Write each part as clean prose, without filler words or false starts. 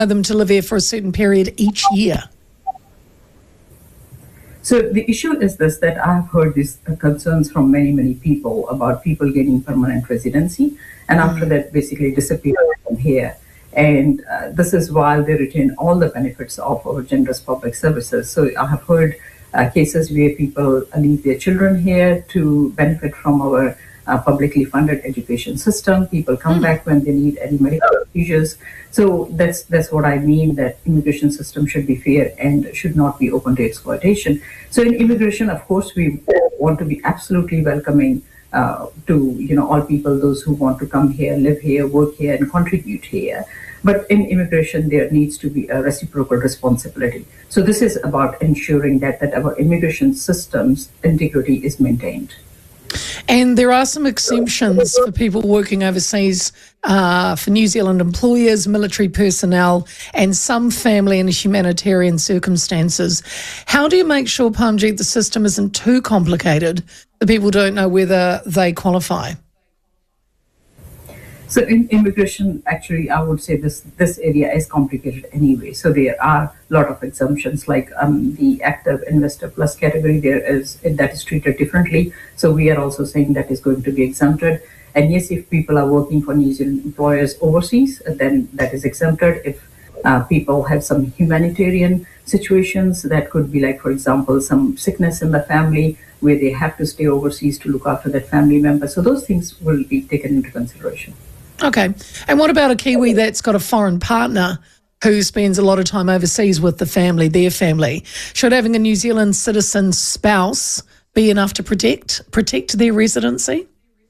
them to live here for a certain period each year? So the issue is this, that I have heard these concerns from many, many people about people getting permanent residency and after that basically disappear from here. And this is while they retain all the benefits of our generous public services. So I have heard cases where people leave their children here to benefit from our publicly funded education system. People come back when they need any medical procedures. So that's what I mean, that immigration system should be fair and should not be open to exploitation. So in immigration, of course, we want to be absolutely welcoming to all people, those who want to come here, live here, work here, and contribute here. But in immigration, there needs to be a reciprocal responsibility. So this is about ensuring that our immigration system's integrity is maintained. And there are some exemptions for people working overseas, for New Zealand employers, military personnel, and some family and humanitarian circumstances. How do you make sure, Parmjeet, the system isn't too complicated that people don't know whether they qualify? So in immigration, actually, I would say this area is complicated anyway. So there are a lot of exemptions, like the active investor plus category. That is treated differently. So we are also saying that is going to be exempted. And yes, if people are working for New Zealand employers overseas, then that is exempted. If people have some humanitarian situations, that could be like, for example, some sickness in the family where they have to stay overseas to look after that family member. So those things will be taken into consideration. Okay. And what about a Kiwi that's got a foreign partner who spends a lot of time overseas with the family, their family? Should having a New Zealand citizen spouse be enough to protect their residency?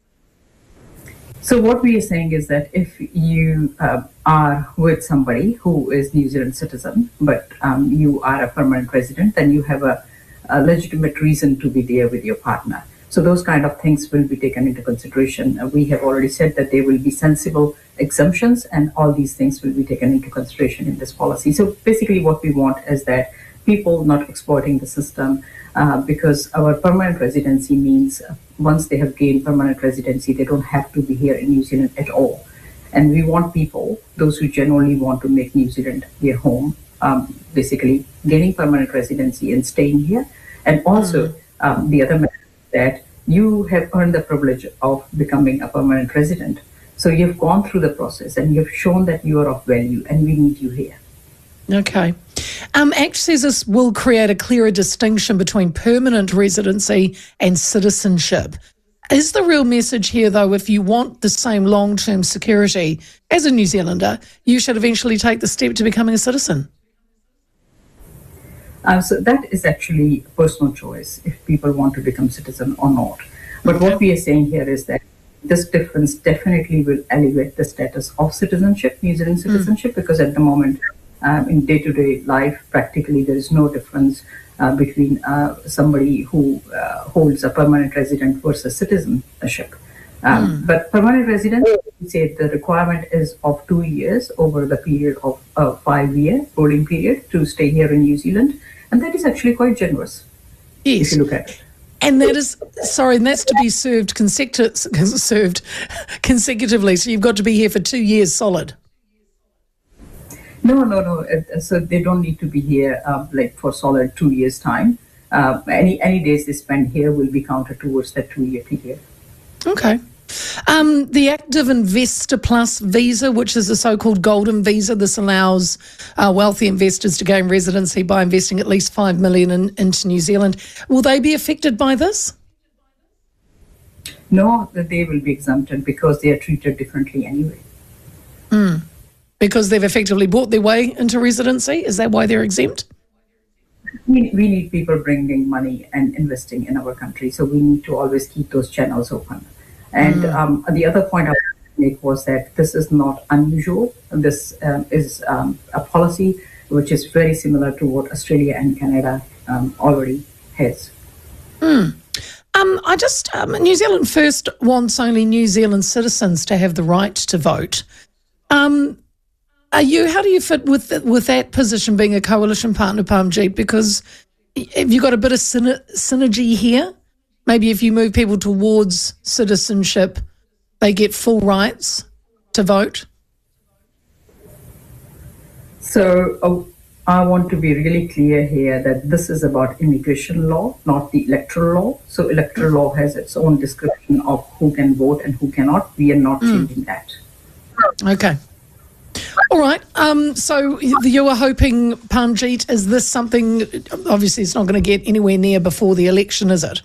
So what we are saying is that if you are with somebody who is New Zealand citizen, but you are a permanent resident, then you have a legitimate reason to be there with your partner. So those kind of things will be taken into consideration. We have already said that there will be sensible exemptions, and all these things will be taken into consideration in this policy. So basically what we want is that people not exploiting the system, because our permanent residency means once they have gained permanent residency, they don't have to be here in New Zealand at all. And we want people, those who genuinely want to make New Zealand their home, basically gaining permanent residency and staying here. And also the other matter that you have earned the privilege of becoming a permanent resident. So you've gone through the process and you've shown that you are of value and we need you here. Okay. ACT says this will create a clearer distinction between permanent residency and citizenship. Is the real message here, though, if you want the same long-term security as a New Zealander, you should eventually take the step to becoming a citizen? So that is actually personal choice, if people want to become citizen or not. But what we are saying here is that this difference definitely will elevate the status of citizenship, New Zealand citizenship, because at the moment, in day-to-day life, practically there is no difference between somebody who holds a permanent resident versus citizenship. But permanent residence, we say the requirement is of 2 years over the period of a 5-year rolling period to stay here in New Zealand. And that is actually quite generous, if you look at it. And that is, and that's to be served consecutively. So you've got to be here for 2 years solid. No. So they don't need to be here like for solid 2 years' time. Any days they spend here will be counted towards that 2-year period. Okay. The Active Investor Plus visa, which is the so-called golden visa, this allows wealthy investors to gain residency by investing at least $5 million into New Zealand. Will they be affected by this? No, they will be exempted because they are treated differently anyway. Because they've effectively bought their way into residency? Is that why they're exempt? We need people bringing money and investing in our country, so we need to always keep those channels open. And the other point I wanted to make was that this is not unusual. This is a policy which is very similar to what Australia and Canada already has. New Zealand First wants only New Zealand citizens to have the right to vote. How do you fit with that position, being a coalition partner, Parmjeet? Because have you got a bit of synergy here? Maybe if you move people towards citizenship, they get full rights to vote? So I want to be really clear here that this is about immigration law, not the electoral law. So electoral law has its own description of who can vote and who cannot. We are not changing that. Okay. All right. So you were hoping, Parmjeet, is this something, obviously it's not going to get anywhere near before the election, is it?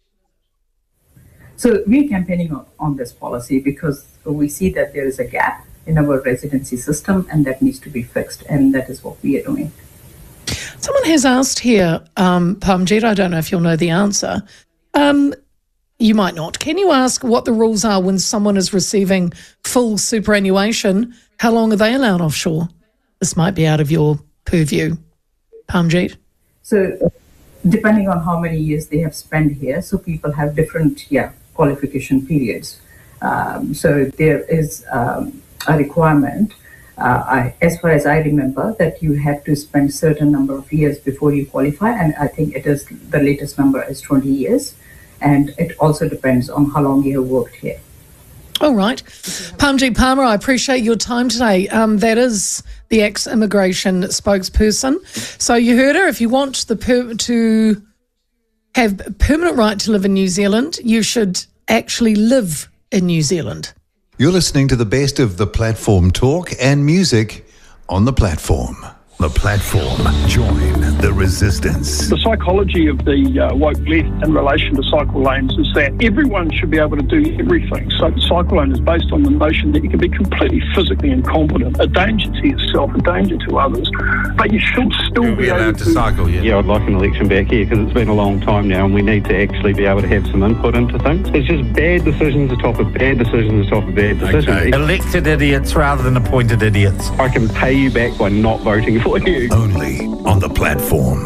So we're campaigning on this policy because we see that there is a gap in our residency system and that needs to be fixed, and that is what we are doing. Someone has asked here, Parmjeet, I don't know if you'll know the answer. You might not. Can you ask what the rules are when someone is receiving full superannuation? How long are they allowed offshore? This might be out of your purview, Parmjeet. So depending on how many years they have spent here, so people have different qualification periods. So there is a requirement, as far as I remember, that you have to spend a certain number of years before you qualify, and I think it is the latest number is 20 years, and it also depends on how long you have worked here. All right. Parmjeet Parmar, I appreciate your time today. That is the ex-immigration spokesperson. So you heard her. If you want to have a permanent right to live in New Zealand, you should actually live in New Zealand. You're listening to the best of the platform talk and music on the platform. The platform. Join the resistance. The psychology of the woke left in relation to cycle lanes is that everyone should be able to do everything. So the cycle lane is based on the notion that you can be completely physically incompetent, a danger to yourself, a danger to others, but you should still be allowed to cycle. Yeah, I'd like an election back here because it's been a long time now and we need to actually be able to have some input into things. It's just bad decisions atop of bad decisions atop of bad decisions. Okay. Elected idiots rather than appointed idiots. I can pay you back by not voting for you. Only on the platform.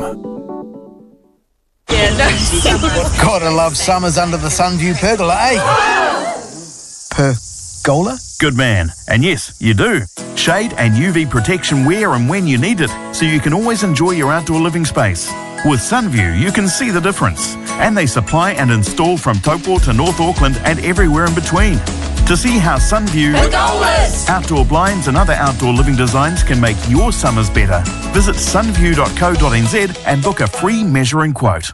Gotta love summers under the Sunview pergola, eh? Pergola? Good man. And yes, you do. Shade and UV protection where and when you need it, so you can always enjoy your outdoor living space. With Sunview, you can see the difference. And they supply and install from Taupo to North Auckland and everywhere in between. To see how Sunview outdoor blinds and other outdoor living designs can make your summers better, visit sunview.co.nz and book a free measuring quote.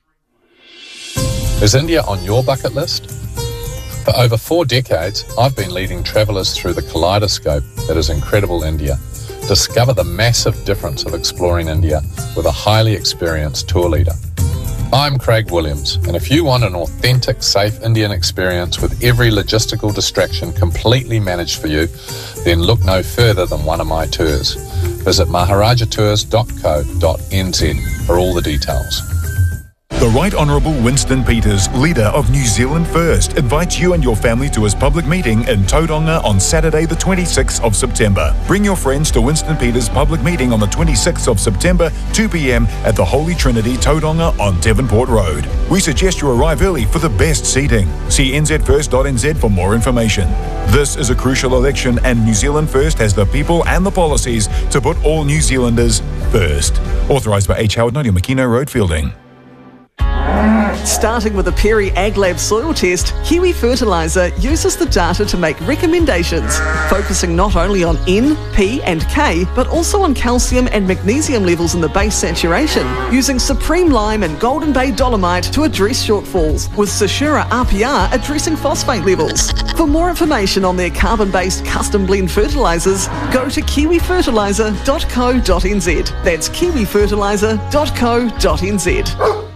Is India on your bucket list? For over 4 decades, I've been leading travellers through the kaleidoscope that is incredible India. Discover the massive difference of exploring India with a highly experienced tour leader. I'm Craig Williams, and if you want an authentic, safe Indian experience with every logistical distraction completely managed for you, then look no further than one of my tours. Visit maharajatours.co.nz for all the details. The Right Honourable Winston Peters, leader of New Zealand First, invites you and your family to his public meeting in Tauranga on Saturday the 26th of September. Bring your friends to Winston Peters' public meeting on the 26th of September, 2 p.m. at the Holy Trinity, Tauranga on Devonport Road. We suggest you arrive early for the best seating. See nzfirst.nz for more information. This is a crucial election and New Zealand First has the people and the policies to put all New Zealanders first. Authorised by H. Howard, 90 Makino Road, Fielding. Starting with a Perry AgLab soil test, Kiwi Fertiliser uses the data to make recommendations, focusing not only on N, P and K, but also on calcium and magnesium levels in the base saturation, using Supreme Lime and Golden Bay Dolomite to address shortfalls, with Sashura RPR addressing phosphate levels. For more information on their carbon-based custom blend fertilisers, go to kiwifertiliser.co.nz. That's kiwifertiliser.co.nz.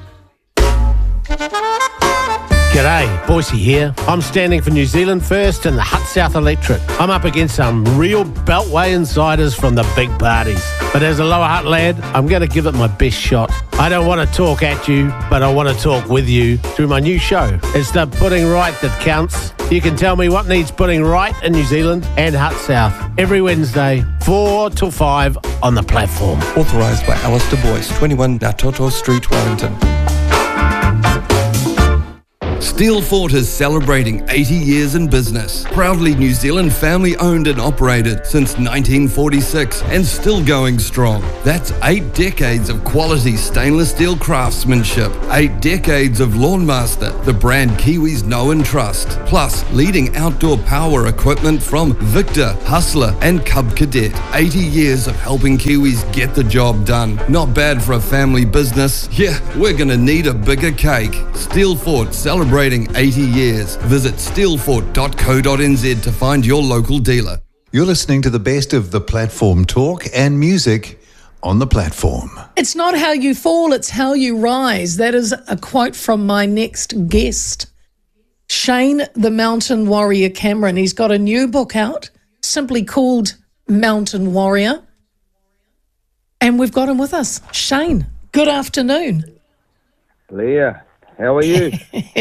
G'day, Boise here. I'm standing for New Zealand First and the Hut South electorate. I'm up against some real Beltway insiders from the big parties. But as a Lower Hutt lad, I'm going to give it my best shot. I don't want to talk at you, but I want to talk with you through my new show. It's the Putting Right that counts. You can tell me what needs putting right in New Zealand and Hut South every Wednesday, 4 till 5 on the platform. Authorised by Alistair Boyce, 21 Natoto Street, Wellington. Steel Fort is celebrating 80 years in business. Proudly New Zealand family owned and operated since 1946 and still going strong. That's 8 decades of quality stainless steel craftsmanship, 8 decades of Lawnmaster, the brand Kiwis know and trust, plus leading outdoor power equipment from Victor, Hustler and Cub Cadet. 80 years of helping Kiwis get the job done. Not bad for a family business. Yeah, we're gonna need a bigger cake. Steel Fort celebrating 80 years. Visit steelfort.co.nz to find your local dealer. You're listening to the best of the platform talk and music on the platform. It's not how you fall, it's how you rise. That is a quote from my next guest, Shane the Mountain Warrior Cameron. He's got a new book out, simply called Mountain Warrior. And we've got him with us. Shane, good afternoon. Leah, how are you?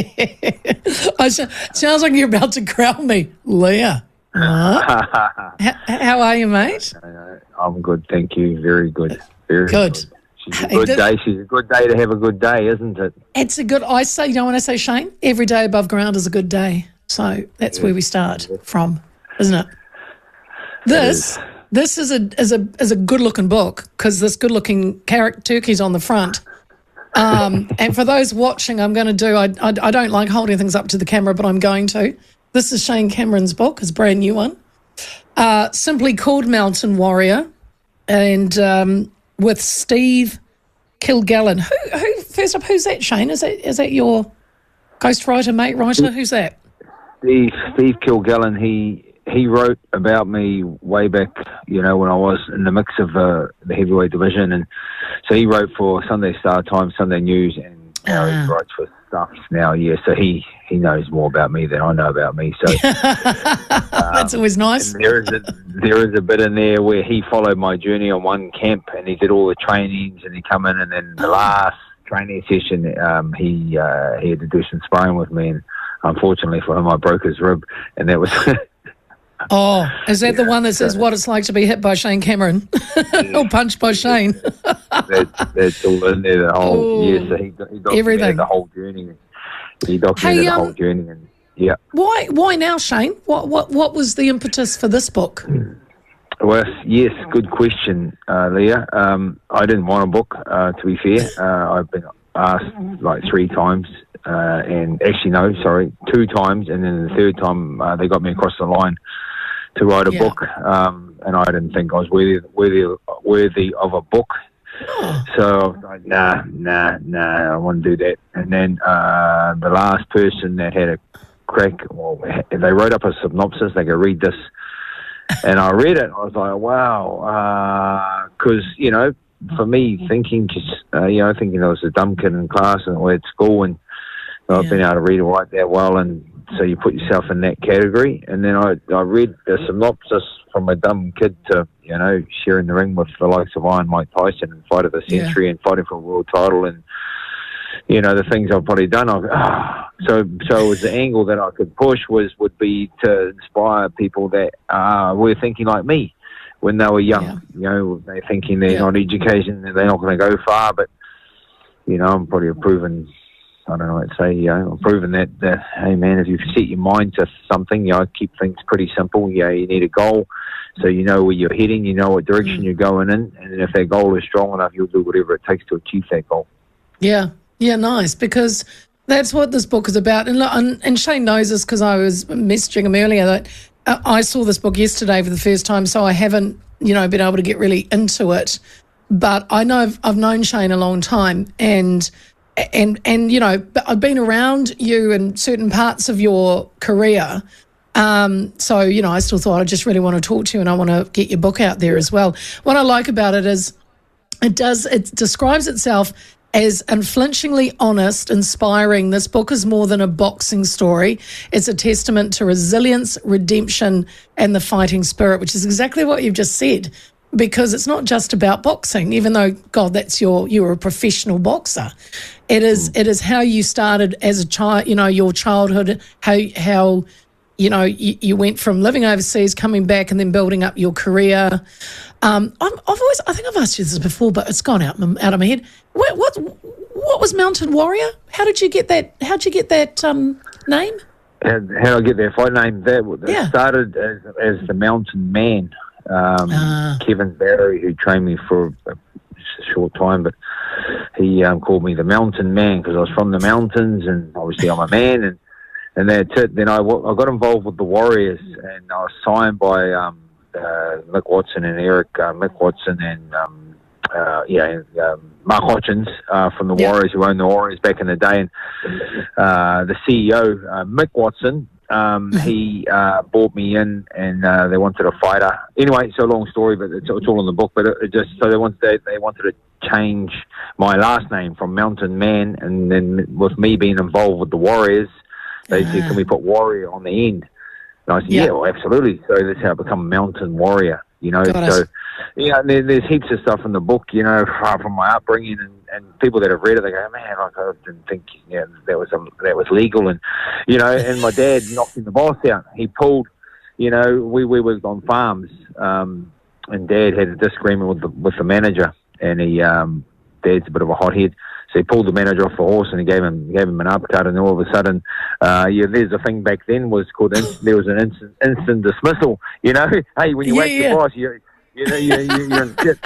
Sounds like you're about to crown me. Leah. How are you, mate? I'm good, thank you. Very good. Very good. She's a good day. She's a good day to have a good day, isn't it? It's a good, I say, you know when I say, Shane, every day above ground is a good day. So that's where we start from, isn't it? This is a good looking book because this good looking carrot turkey's on the front. And for those watching, I'm going to do, I don't like holding things up to the camera, but I'm going to. This is Shane Cameron's book, his brand new one, simply called Mountain Warrior, and with Steve Kilgallen. Who first up, who's that, Shane? Is that your ghostwriter, mate writer? Who's that? Steve Kilgallen, he wrote about me way back, when I was in the mix of the heavyweight division, and so he wrote for Sunday Star Times, Sunday News, and now he writes for Stuff now. Yeah, so he knows more about me than I know about me. So that's always nice. There is a bit in there where he followed my journey on one camp, and he did all the trainings, and he come in, and then the last training session, he had to do some sparring with me, and unfortunately for him, I broke his rib, and that was. Oh, is that the one that says what it's like to be hit by Shane Cameron or punched by Shane? that's all in there. The whole so he documented the whole journey. He documented the whole journey, and yeah. Why now, Shane? What was the impetus for this book? Well, yes, good question, Leah. I didn't want a book. To be fair, I've been asked like 3 times. And actually, no, sorry, 2 times, and then the 3rd time they got me across the line to write a book, and I didn't think I was worthy of a book. So I was like, nah, I want to do that. And then the last person that had a crack, well, they wrote up a synopsis. They go, read this, and I read it. I was like, wow, because for me, thinking I was a dumb kid in class and at school, and I've been able to read and write that well, and so you put yourself in that category. And then I read the synopsis from a dumb kid to, sharing the ring with the likes of Iron Mike Tyson and fight of the century and fighting for a world title, and, the things I've probably done. So it was the angle that I could push would be to inspire people that were thinking like me when they were young. They're thinking they're not education, they're not going to go far, but, I'm probably proven... I don't know what to say, I'm proving that, hey man, if you set your mind to something, keep things pretty simple. You need a goal, so you know where you're heading, you know what direction you're going in, and if that goal is strong enough, you'll do whatever it takes to achieve that goal. Yeah, nice, because that's what this book is about. And Shane knows this because I was messaging him earlier that I saw this book yesterday for the first time, so I haven't, been able to get really into it. But I know I've known Shane a long time, and I've been around you in certain parts of your career. So, I still thought I just really want to talk to you, and I want to get your book out there as well. What I like about it is it describes itself as unflinchingly honest, inspiring. This book is more than a boxing story. It's a testament to resilience, redemption, and the fighting spirit, which is exactly what you've just said. Because it's not just about boxing, even though, God, you were a professional boxer. It is how you started as a child, your childhood, how you went from living overseas, coming back, and then building up your career. I think I've asked you this before, but it's gone out of my head. What was Mountain Warrior? How did you get that? How'd you get that name? How did I get that fight name? That started as the Mountain Man. Kevin Barry, who trained me for a short time, but he called me the Mountain Man because I was from the mountains, and obviously I'm a man, and that's it. Then I got involved with the Warriors, and I was signed by Mick Watson and Eric Mick Watson and Mark Hutchins from the Warriors, who owned the Warriors back in the day, and the CEO Mick Watson. He brought me in, and they wanted a fighter. Anyway, it's a long story, but it's all in the book. But they wanted to change my last name from Mountain Man, and then with me being involved with the Warriors, they said, "Can we put Warrior on the end?" And I said, "Yeah, well, absolutely." So that's how I become Mountain Warrior. There's heaps of stuff in the book, from my upbringing, and people that have read it, they go, "Man, I didn't think that was legal," and and my dad knocked the boss out. He pulled, we worked on farms, and Dad had a disagreement with the manager, and Dad's a bit of a hothead. So he pulled the manager off the horse and he gave him an uppercut, and all of a sudden, there's a thing back then was called there was an instant dismissal. Hey, when you whack your boss, you're in shit.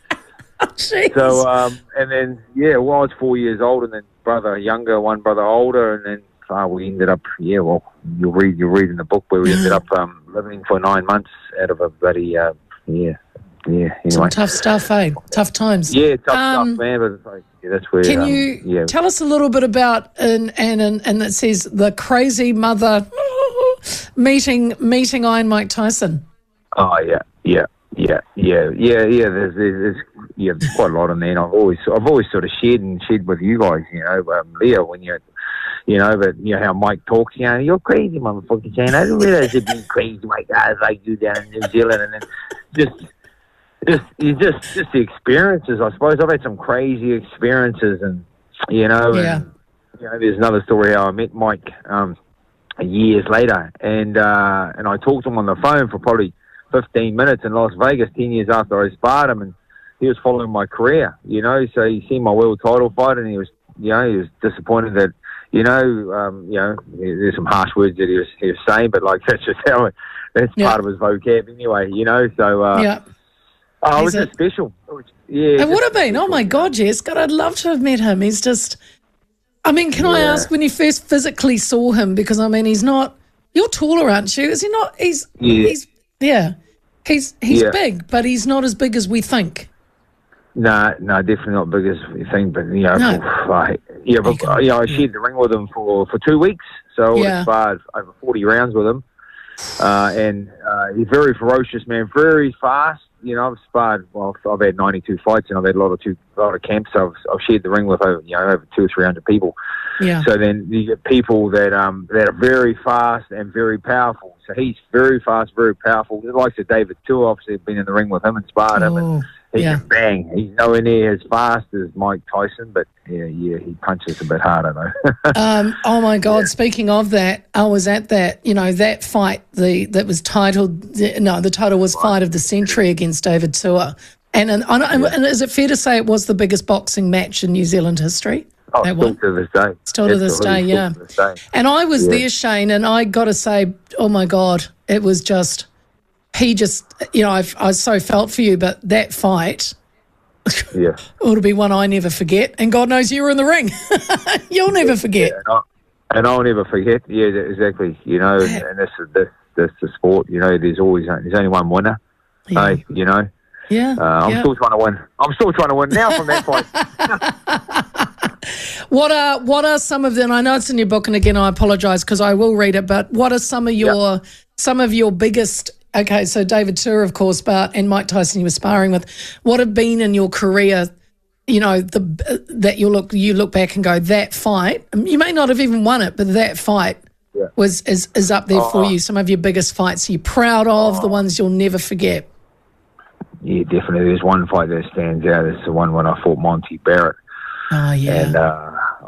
So and then I was 4 years old, and then brother younger, one brother older, and then we ended up you'll read in the book where we ended up living for 9 months out of a bloody anyway. Some tough stuff, eh? Tough times. Yeah, tough stuff, man. But it's like, that's where. Can you tell us a little bit about and it says the crazy mother meeting Iron Mike Tyson? Oh yeah. There's quite a lot in there. And I've always sort of shared with you guys, Leah, when but how Mike talks, you're crazy, motherfucker, saying I didn't realize you'd be crazy like guys like you down in New Zealand, and then just the experiences. I suppose I've had some crazy experiences, and there's another story how I met Mike years later, and I talked to him on the phone for probably 15 minutes in Las Vegas 10 years after I sparred him, and he was following my career, so he seen my world title fight, and he was disappointed that there's some harsh words that he was saying, but like that's just how that's part of his vocab anyway, so it was just special. It would have been. Oh my God, yes. God, I'd love to have met him. He's just, can I ask when you first physically saw him, because he's not, you're taller, aren't you? Is he not? He's big, but he's not as big as we think. No, definitely not big as we think, but I shared the ring with him for 2 weeks, so I sparred over 40 rounds with him, and he's very ferocious, man, very fast. I've sparred. Well, I've had 92 fights, and I've had a lot of camps. So I've shared the ring with over 200 or 300 people. Yeah. So then you get people that are very fast and very powerful. So he's very fast, very powerful. The likes of David Tua, obviously, have been in the ring with him and sparred him, and he can bang. He's nowhere near as fast as Mike Tyson, but he punches a bit harder though. Oh my God! Speaking of that, I was at that. That fight. That was titled. The title was Fight of the Century against David Tua. And is it fair to say it was the biggest boxing match in New Zealand history? Oh, still to this day. Still to this day, yeah. And I was there, Shane, and I got to say, oh my God, it was just. He just, I so felt for you, but that fight, it'll be one I never forget. And God knows you were in the ring. You'll never forget. And I'll never forget. Yeah, exactly. And that's the sport. There's only one winner. Yeah. Hey, Yeah. I'm still trying to win. I'm still trying to win now from that fight. What are some of them? I know it's in your book, and again, I apologise because I will read it. But what are some of your biggest? Okay, so David Tua, of course, and Mike Tyson you were sparring with. What have been in your career, that you look back and go, that fight, you may not have even won it, but that fight is up there for you. Some of your biggest fights you're proud of, the ones you'll never forget. Yeah, definitely. There's one fight that stands out. It's the one when I fought Monty Barrett. Oh, yeah. And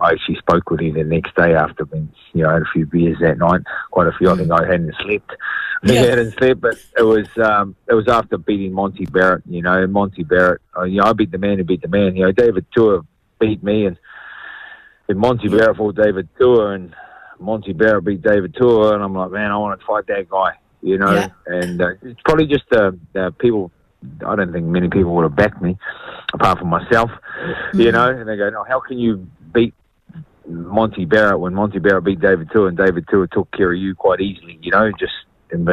I actually spoke with him the next day after being, had a few beers that night, quite a few. I think I hadn't slept. But it was after beating Monty Barrett. Monty Barrett. I beat the man who beat the man. David Tua beat me, and Monty Barrett fought David Tua, and Monty Barrett beat David Tua, and I'm like, man, I want to fight that guy. And it's probably just people. I don't think many people would have backed me, apart from myself, and they go, no, how can you beat Monty Barrett when Monty Barrett beat David Tua and David Tua took care of you quite easily, in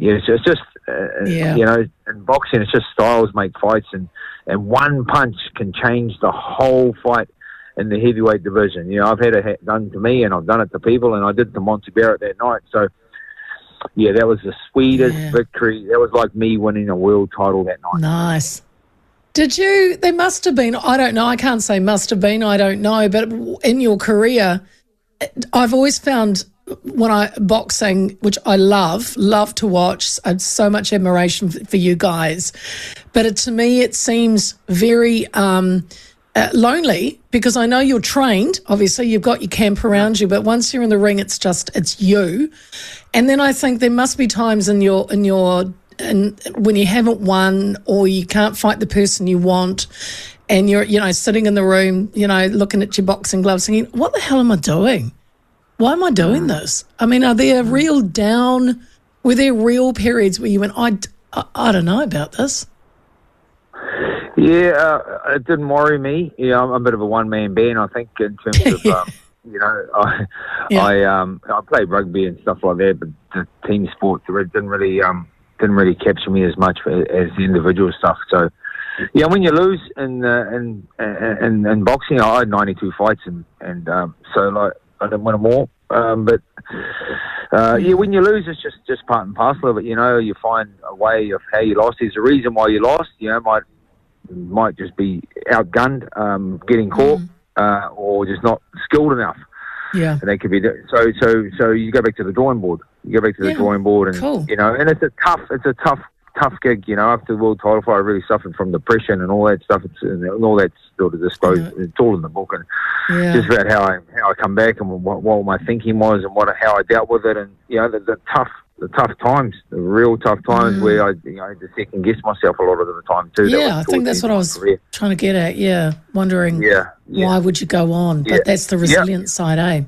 boxing, it's just styles make fights, and one punch can change the whole fight in the heavyweight division. I've had it done to me, and I've done it to people, and I did it to Monty Barrett that night, so yeah, that was the sweetest victory. That was like me winning a world title that night. Nice. There must have been, I don't know, I can't say must have been, I don't know, but in your career, I've always found boxing, which I love to watch, I have so much admiration for you guys, but to me it seems very lonely, because I know you're trained, obviously you've got your camp around you, but once you're in the ring, it's you. And then I think there must be times when you haven't won, or you can't fight the person you want, and you're sitting in the room, looking at your boxing gloves thinking, what the hell am I doing? Why am I doing this? I mean, were there real periods where you went, I don't know about this? Yeah, it didn't worry me. I'm a bit of a one-man band, I think, in terms of, I played rugby and stuff like that, but the team sport didn't really capture me as much as the individual stuff. So, when you lose in boxing, I had 92 fights, and so like I didn't win them all. But when you lose, it's just part and parcel of it. You find a way of how you lost. There's a reason why you lost. Might just be outgunned, getting caught, or just not skilled enough. Yeah, and they could be so. You go back to the drawing board. And cool. And it's a tough gig. After the world title fight, I really suffered from depression and all that stuff. And all that's still to disclose. It's all in the book, and just about how I come back and what my thinking was and how I dealt with it, and the tough times, the real tough times where I had to second guess myself a lot of the time too. Yeah, I think that's what I was trying to get at. Yeah, wondering why would you go on? But that's the resilient side, eh?